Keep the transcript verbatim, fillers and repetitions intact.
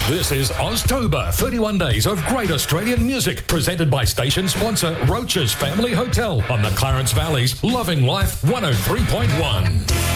This is Oztober, thirty-one days of great Australian music, presented by station sponsor Roach's Family Hotel on the Clarence Valley's Loving Life one oh three point one.